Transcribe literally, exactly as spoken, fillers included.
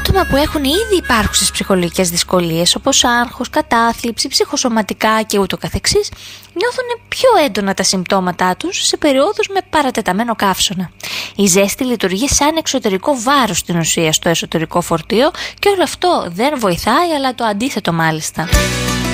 άτομα που έχουν ήδη υπάρχουσες ψυχολογικές δυσκολίες όπως άγχος, κατάθλιψη, ψυχοσωματικά και ούτω καθεξής, νιώθουν πιο έντονα τα συμπτώματά τους σε περιόδους με παρατεταμένο καύσωνα. Η ζέστη λειτουργεί σαν εξωτερικό βάρος στην ουσία στο εσωτερικό φορτίο και όλο αυτό δεν βοηθάει, αλλά το αντίθετο μάλιστα.